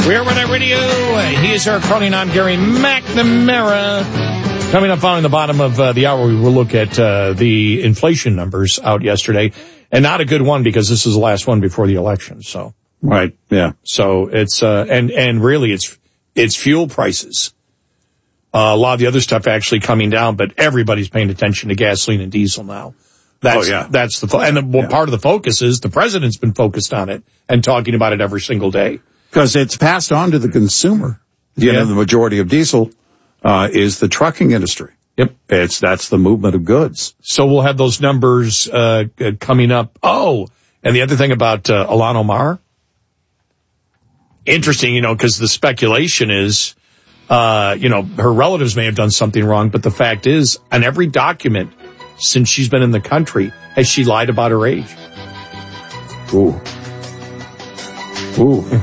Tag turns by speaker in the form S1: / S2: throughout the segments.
S1: We're Red Eye Radio. He is Eric Carney, and I'm Gary McNamara. Coming up on the bottom of the hour, we will look at the inflation numbers out yesterday. And not a good one, because this is the last one before the election. So
S2: right, yeah.
S1: So it's and really it's fuel prices. A lot of the other stuff actually coming down, but everybody's paying attention to gasoline and diesel now. That's part of the focus is the president's been focused on it and talking about it every single day.
S2: Because it's passed on to the consumer. You know, the majority of diesel is the trucking industry.
S1: Yep.
S2: That's the movement of goods.
S1: So we'll have those numbers coming up. Oh, and the other thing about Ilhan Omar. Interesting, because the speculation is, her relatives may have done something wrong, but the fact is, on every document since she's been in the country, has she lied about her age.
S2: Ooh. Ooh. Ooh.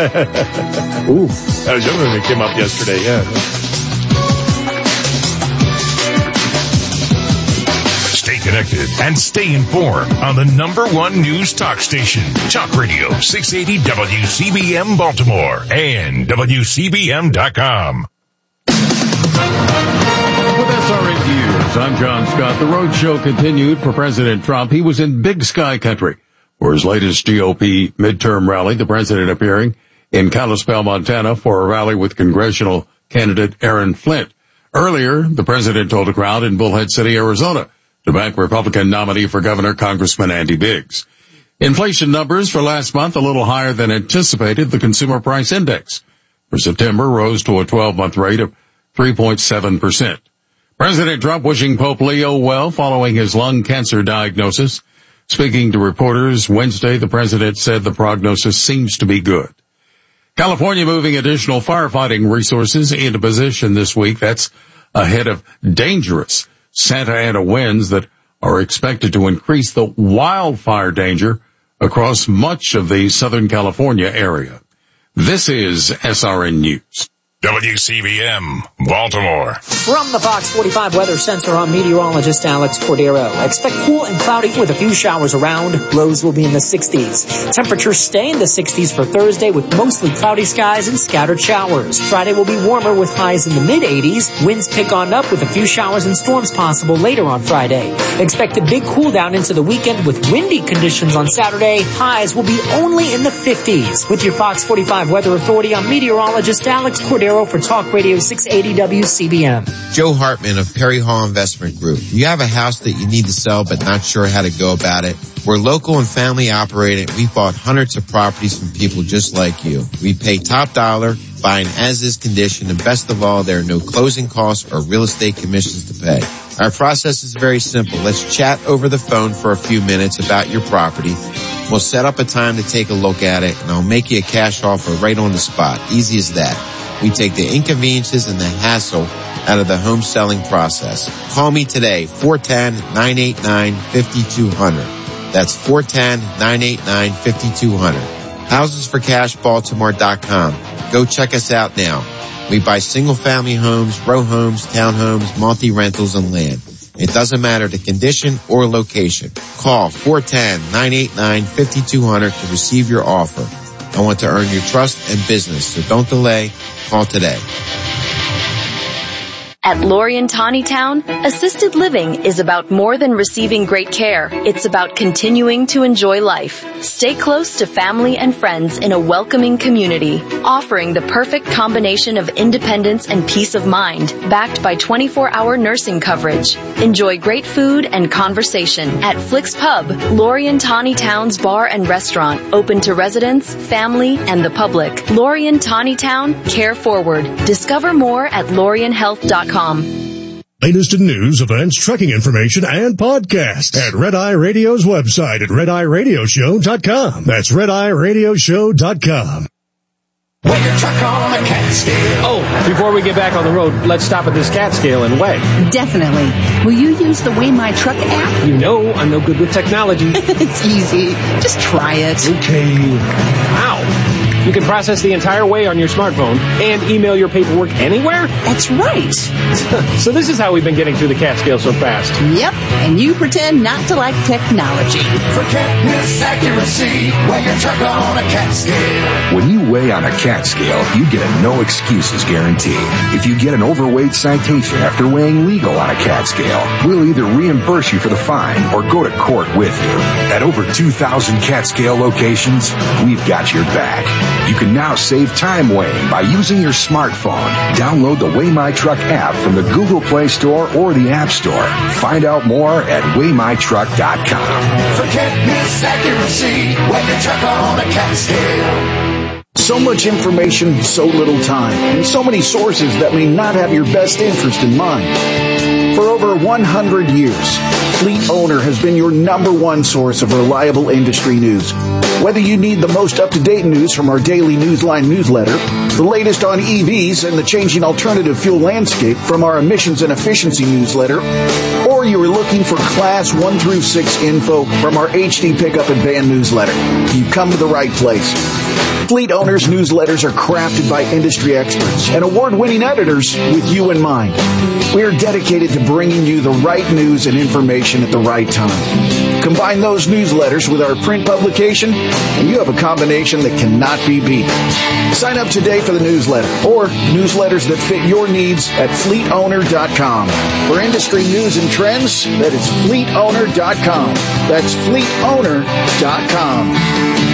S1: That was the other thing that came up yesterday, yeah.
S3: Stay connected and stay informed on the #1 news talk station, Talk Radio 680 WCBM Baltimore and WCBM.com.
S4: With SRN News, I'm John Scott. The road show continued for President Trump. He was in Big Sky Country for his latest GOP midterm rally, the president appearing in Kalispell, Montana for a rally with congressional candidate Aaron Flint. Earlier, the president told a crowd in Bullhead City, Arizona, to back Republican nominee for governor, Congressman Andy Biggs. Inflation numbers for last month a little higher than anticipated. The Consumer Price Index for September rose to a 12-month rate of 3.7%. President Trump wishing Pope Leo well following his lung cancer diagnosis. Speaking to reporters Wednesday, the president said the prognosis seems to be good. California moving additional firefighting resources into position this week. That's ahead of dangerous Santa Ana winds that are expected to increase the wildfire danger across much of the Southern California area. This is SRN News.
S3: WCBM, Baltimore.
S5: From the Fox 45 Weather Center, I'm meteorologist Alex Cordero. Expect cool and cloudy with a few showers around. Lows will be in the 60s. Temperatures stay in the 60s for Thursday with mostly cloudy skies and scattered showers. Friday will be warmer with highs in the mid-80s. Winds pick on up with a few showers and storms possible later on Friday. Expect a big cool down into the weekend with windy conditions on Saturday. Highs will be only in the 50s. With your Fox 45 Weather Authority, I'm meteorologist Alex Cordero for Talk Radio 680 WCBM.
S6: Joe Hartman of Perry Hall Investment Group. You have a house that you need to sell but not sure how to go about it? We're local and family operated. We've bought hundreds of properties from people just like you. We pay top dollar, buy in as-is condition, and best of all, there are no closing costs or real estate commissions to pay. Our process is very simple. Let's chat over the phone for a few minutes about your property. We'll set up a time to take a look at it, and I'll make you a cash offer right on the spot. Easy as that. We take the inconveniences and the hassle out of the home selling process. Call me today, 410-989-5200. That's 410-989-5200. HousesForCashBaltimore.com. Go check us out now. We buy single-family homes, row homes, townhomes, multi-rentals, and land. It doesn't matter the condition or location. Call 410-989-5200 to receive your offer. I want to earn your trust and business, so don't delay. Call today.
S7: At Lorien Tawnytown, assisted living is about more than receiving great care. It's about continuing to enjoy life. Stay close to family and friends in a welcoming community, offering the perfect combination of independence and peace of mind, backed by 24-hour nursing coverage. Enjoy great food and conversation at Flick's Pub, Lorien Tawnytown's bar and restaurant, open to residents, family, and the public. Lorien Tawnytown, care forward. Discover more at LorienHealth.com.
S8: Latest in news, events, trucking information, and podcasts at Red Eye Radio's website at RedEyeRadioshow.com. That's RedEyeRadioshow.com.
S9: Weigh your truck on a cat scale.
S10: Oh, before we get back on the road, let's stop at this cat scale and weigh.
S11: Definitely. Will you use the Weigh My Truck app?
S10: You know I'm no good with technology.
S11: It's easy. Just try it.
S10: Okay. Ow. You can process the entire way on your smartphone and email your paperwork anywhere?
S11: That's right.
S10: So this is how we've been getting through the Catskill so fast.
S11: Yep, and you pretend not to like technology.
S9: Forget miss accuracy when you're truck on a cat scale.
S12: When you weigh on a cat scale, you get a no excuses guarantee. If you get an overweight citation after weighing legal on a cat scale, we'll either reimburse you for the fine or go to court with you. At over 2,000 cat scale locations, we've got your back. You can now save time weighing by using your smartphone. Download the Weigh My Truck app from the Google Play Store or the App Store. Find out more at WeighMyTruck.com.
S9: Forget miss accuracy when you're truck on a cat scale.
S13: So much information, so little time, and so many sources that may not have your best interest in mind. For over 100 years, Fleet Owner has been your number one source of reliable industry news. Whether you need the most up-to-date news from our daily Newsline newsletter, the latest on EVs and the changing alternative fuel landscape from our emissions and efficiency newsletter, or you are looking for Class 1 through 6 info from our HD Pickup and Van newsletter, you've come to the right place. Fleet Owners newsletters are crafted by industry experts and award-winning editors with you in mind. We are dedicated to bringing you the right news and information at the right time. Combine those newsletters with our print publication, and you have a combination that cannot be beat. Sign up today for the newsletter or newsletters that fit your needs at FleetOwner.com. For industry news and trends, that is FleetOwner.com. That's FleetOwner.com.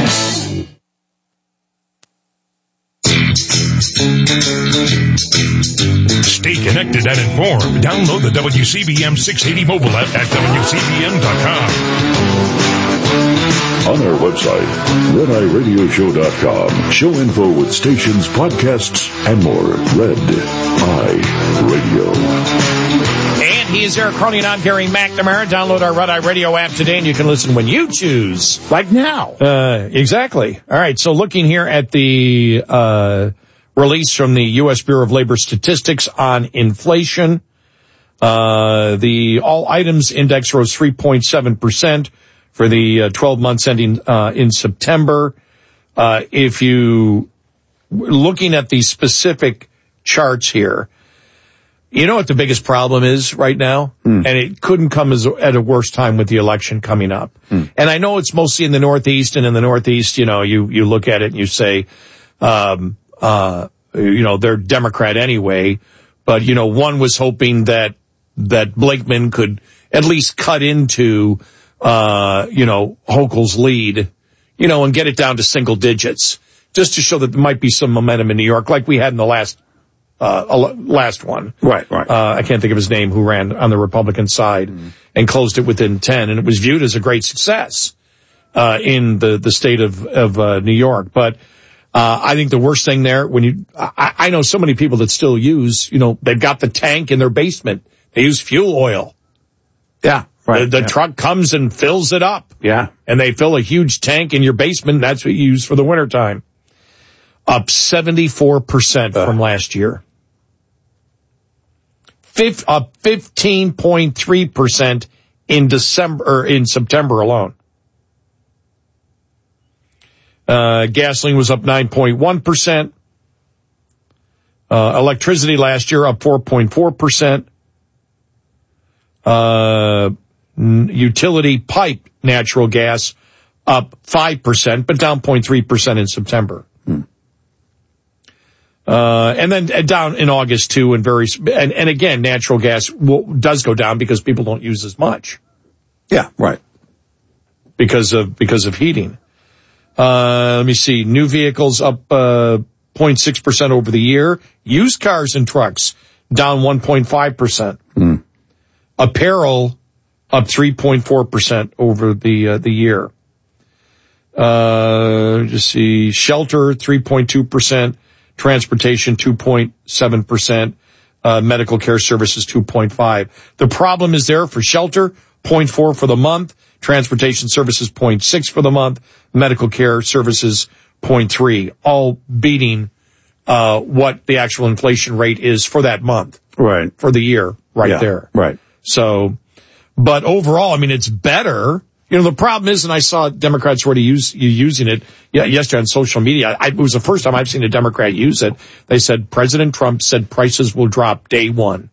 S3: Stay connected and informed. Download the WCBM 680 mobile app at WCBM.com.
S14: On our website, RedEyeRadioshow.com. Show info with stations, podcasts, and more. Red Eye Radio.
S1: And he is Eric Crony and I'm Gary McNamara. Download our Red Eye Radio app today and you can listen when you choose.
S2: Like now.
S1: Exactly. All right, so looking here at the release from the U.S. Bureau of Labor Statistics on inflation. The all items index rose 3.7% for the 12 months ending in September. If you looking at the specific charts here, you know what the biggest problem is right now? And it couldn't come at a worse time with the election coming up. And I know it's mostly in the Northeast, and in the Northeast, you know, you look at it and you say, you know, they're Democrat anyway, but, you know, one was hoping that Blakeman could at least cut into, you know, Hochul's lead, you know, and get it down to single digits, just to show that there might be some momentum in New York, like we had in the last one.
S2: Right.
S1: I can't think of his name, who ran on the Republican side and closed it within 10, and it was viewed as a great success, in the state of New York. But, I think the worst thing there, I know so many people that still use, you know, they've got the tank in their basement. They use fuel oil.
S2: Yeah, right.
S1: The truck comes and fills it up.
S2: Yeah. And
S1: they fill a huge tank in your basement. That's what you use for the wintertime. Up 74% from last year. Up 15.3% in September alone. Gasoline was up 9.1%. Electricity last year up 4.4%. Utility pipe natural gas up 5%, but down 0.3% in September. And then down in August too, and again, natural gas does go down because people don't use as much.
S2: Yeah, right.
S1: Because of heating. Let me see. New vehicles up 0.6% over the year. Used cars and trucks down 1.5%. Apparel up 3.4% over the year. Just see. Shelter 3.2%. Transportation 2.7%. Medical care services 2.5%. The problem is there for shelter 0.4% for the month. Transportation services 0.6% for the month. Medical care services 0.3%, all beating what the actual inflation rate is for that month.
S2: Right.
S1: For the year, there.
S2: Right.
S1: So, but overall, I mean, it's better You know, the problem is, and I saw Democrats already using it yesterday on social media. It was the first time I've seen a Democrat use it. They said President Trump said prices will drop day one.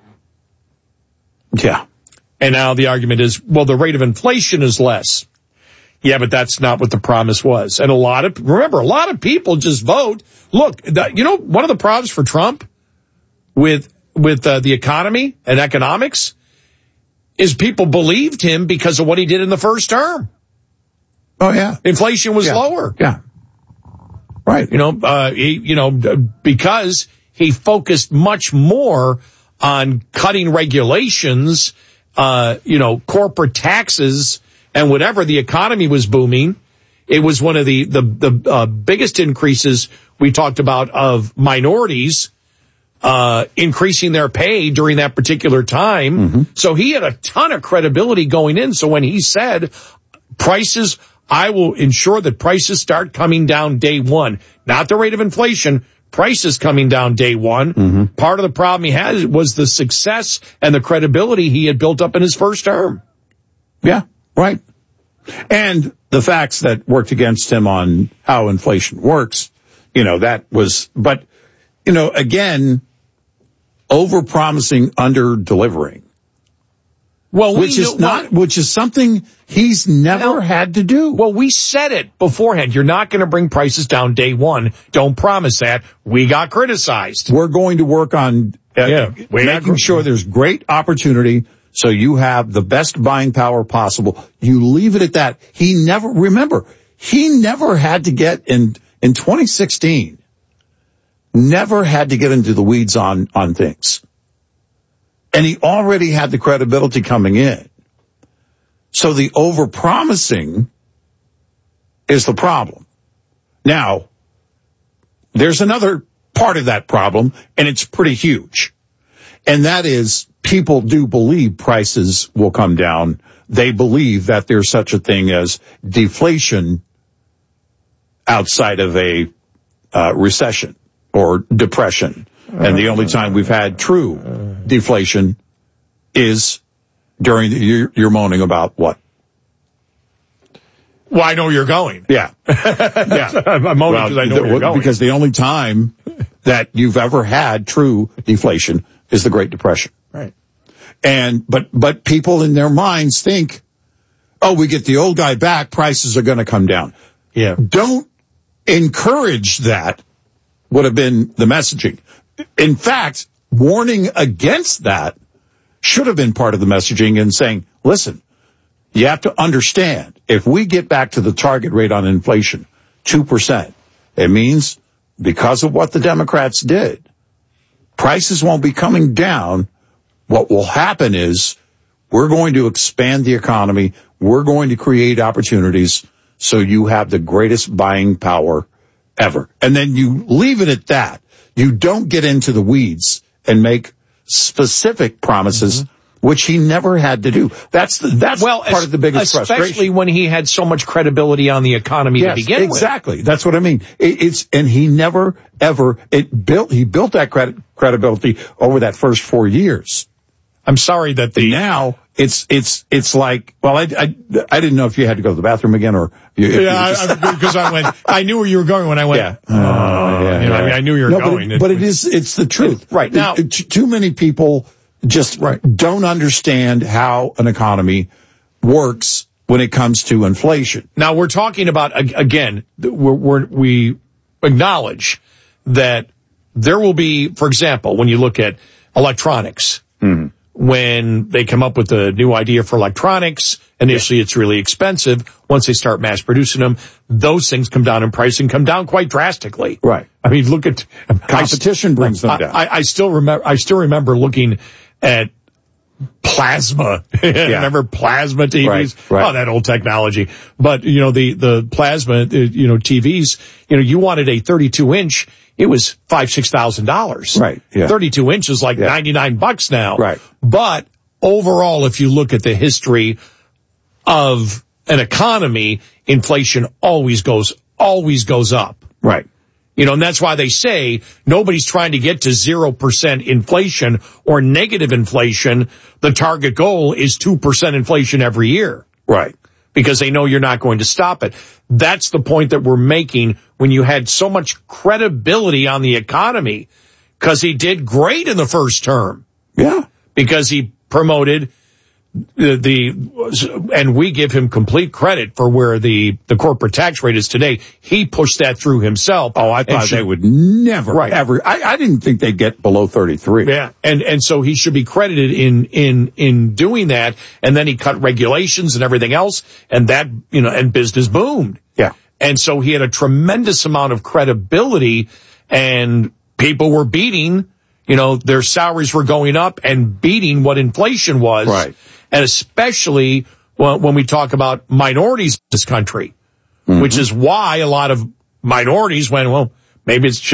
S2: Yeah.
S1: And now the argument is, well, the rate of inflation is less. Yeah, but that's not what the promise was. And a lot of people just vote. Look, one of the problems for Trump with the economy and economics is people believed him because of what he did in the first term.
S2: Oh, yeah.
S1: Inflation was lower.
S2: Yeah. Right.
S1: Because he focused much more on cutting regulations, corporate taxes and whatever. The economy was booming. It was one of the biggest increases we talked about of minorities increasing their pay during that particular time. Mm-hmm. So he had a ton of credibility going in. So when he said prices, I will ensure that prices start coming down day one, not the rate of inflation, prices coming down day one. Mm-hmm. Part of the problem he had was the success and the credibility he had built up in his first term.
S2: Yeah, right. And the facts that worked against him on how inflation works, again, over-promising, under-delivering.
S1: Well,
S2: which is something he's never had to do.
S1: Well, we said it beforehand. You're not going to bring prices down day one. Don't promise that. We got criticized.
S2: We're going to work on making sure there's great opportunity so you have the best buying power possible. You leave it at that. He never had to get in 2016. Never had to get into the weeds on things. And he already had the credibility coming in. So the over-promising is the problem. Now, there's another part of that problem, and it's pretty huge. And that is, people do believe prices will come down. They believe that there's such a thing as deflation outside of a recession or depression. And the only time we've had true deflation is during you're moaning about what?
S1: Well, I know you're going.
S2: Yeah. Yeah.
S1: I'm moaning because I know you're going.
S2: Because the only time that you've ever had true deflation is the Great Depression.
S1: Right.
S2: But people in their minds think, oh, we get the old guy back, prices are going to come down.
S1: Yeah.
S2: Don't encourage that would have been the messaging. In fact, warning against that should have been part of the messaging and saying, listen, you have to understand, if we get back to the target rate on inflation, 2%, it means because of what the Democrats did, prices won't be coming down. What will happen is we're going to expand the economy. We're going to create opportunities so you have the greatest buying power ever. And then you leave it at that. You don't get into the weeds and make specific promises, which he never had to do. That's part of the biggest frustration.
S1: Especially when he had so much credibility on the economy to begin with.
S2: Exactly. That's what I mean. And he never, ever, he built that credibility over that first 4 years.
S1: I'm sorry that
S2: now it's like, well, I didn't know if you had to go to the bathroom again or.
S1: Because I knew where you were going when I went.
S2: Yeah.
S1: I knew you were going.
S2: But it's the truth.
S1: Right. Now,
S2: too many people just don't understand how an economy works when it comes to inflation.
S1: Now we're talking about, again, we acknowledge that there will be, for example, when you look at electronics, when they come up with a new idea for electronics, initially it's really expensive. Once they start mass producing them, those things come down in price and come down quite drastically.
S2: Right.
S1: I mean, look at
S2: competition brings them down.
S1: I still remember looking at plasma. Remember plasma TVs?
S2: Right.
S1: Oh, that old technology. But, the plasma, TVs, you wanted a 32-inch, it was $5,000-$6,000.
S2: Right. Yeah.
S1: 32 inches like $99 now.
S2: Right.
S1: But overall, if you look at the history of an economy, inflation always goes up.
S2: Right.
S1: And that's why they say nobody's trying to get to 0% inflation or negative inflation. The target goal is 2% inflation every year.
S2: Right.
S1: because they know you're not going to stop it. That's the point that we're making when you had so much credibility on the economy, because he did great in the first term.
S2: Yeah.
S1: Because he promoted and we give him complete credit for where the corporate tax rate is today. He pushed that through himself.
S2: Oh, I thought they would never, ever. I didn't think they'd get below 33.
S1: Yeah. And so he should be credited in doing that. And then he cut regulations and everything else. And that, and business boomed.
S2: Yeah.
S1: And so he had a tremendous amount of credibility, and people were beating, their salaries were going up and beating what inflation was.
S2: Right.
S1: And especially when we talk about minorities in this country, which is why a lot of minorities went, well, maybe it should